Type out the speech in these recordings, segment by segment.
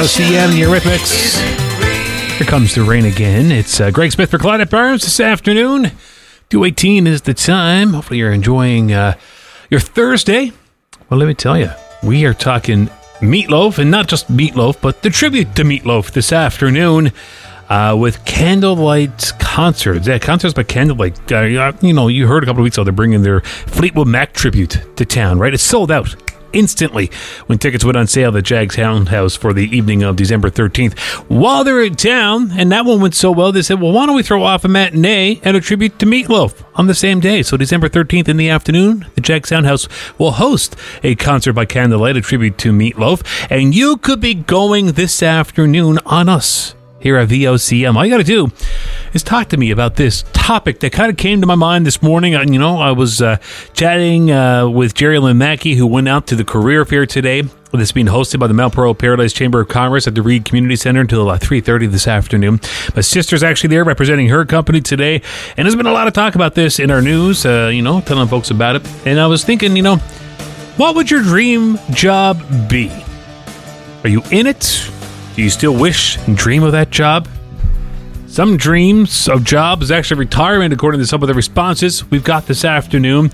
VOCM, your Rhythmics. Here comes the rain again. It's Greg Smith for Clyde Barnes this afternoon. 2:18 is the time. Hopefully you're enjoying your Thursday. Well, let me tell you, we are talking Meatloaf, and not just Meatloaf, but the tribute to Meatloaf this afternoon with Candlelight Concerts. Yeah, concerts by Candlelight. You heard a couple of weeks ago they're bringing their Fleetwood Mac tribute to town, right? It's sold out instantly when tickets went on sale at Jags Townhouse for the evening of December 13th. While they're in town, and that one went so well, they said, well, why don't we throw off a matinee and a tribute to Meatloaf on the same day? So December 13th in the afternoon, the Jags Townhouse will host a concert by Candlelight, a tribute to Meatloaf, and you could be going this afternoon on us here at VOCM. All you got to do is talk to me about this topic that kind of came to my mind this morning. I was chatting with Jerry Lynn Mackey, who went out to the career fair today. That's being hosted by the Mount Pearl Paradise Chamber of Commerce at the Reed Community Center until 3:30 this afternoon. My sister's actually there representing her company today, and there's been a lot of talk about this in our news, telling folks about it. And I was thinking, what would your dream job be? Are you in it? Do you still wish and dream of that job? Some dreams of jobs is actually retirement, according to some of the responses we've got this afternoon.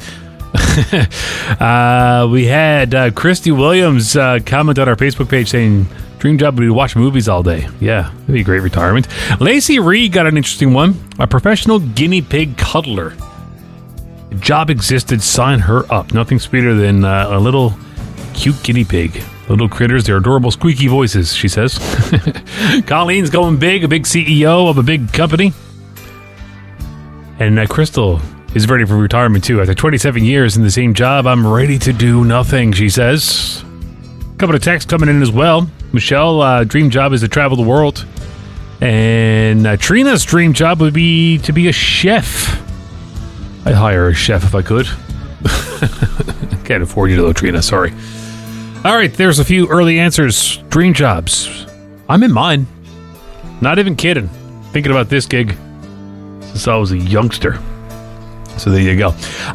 We had Christy Williams comment on our Facebook page saying, dream job would be to watch movies all day. Yeah, that'd be a great retirement. Lacey Reed got an interesting one. A professional guinea pig cuddler. The job existed, sign her up. Nothing sweeter than a little cute guinea pig. Little critters, they're adorable squeaky voices, she says. Colleen's going big, a big CEO of a big company. And Crystal is ready for retirement too. After 27 years in the same job, I'm ready to do nothing, she says. A couple of texts coming in as well. Michelle, dream job is to travel the world. And Trina's dream job would be to be a chef. I'd hire a chef if I could. Can't afford you though, Trina, sorry. All right, there's a few early answers. Dream jobs. I'm in mine. Not even kidding. Thinking about this gig since I was a youngster. So there you go.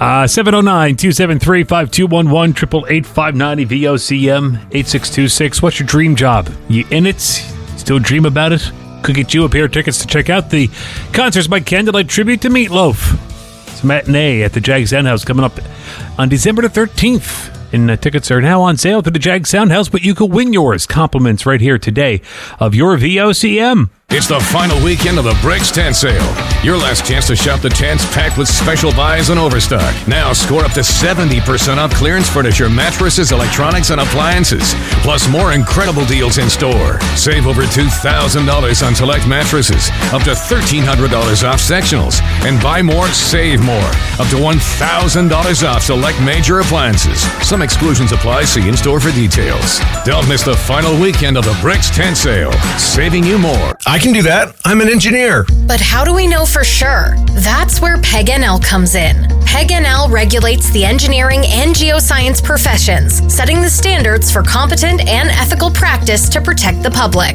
709-273-5211, 888-590 VOCM 8626. What's your dream job? You in it? Still dream about it? Could get you a pair of tickets to check out the concerts by Candlelight tribute to Meatloaf. It's a matinee at the Jags Townhouse coming up on December the 13th. And tickets are now on sale to the Jag Soundhouse, but you could win yours. Compliments right here today of your VOCM. It's the final weekend of the Bricks Tent Sale. Your last chance to shop the tents packed with special buys and overstock. Now score up to 70% off clearance furniture, mattresses, electronics, and appliances. Plus more incredible deals in store. Save over $2,000 on select mattresses. Up to $1,300 off sectionals. And buy more, save more. Up to $1,000 off select major appliances. Some exclusions apply. See in-store for details. Don't miss the final weekend of the Bricks Tent Sale. Saving you more. I can do that. I'm an engineer. But how do we know for sure? That's where PEG-NL comes in. PEG-NL regulates the engineering and geoscience professions, setting the standards for competent and ethical practice to protect the public.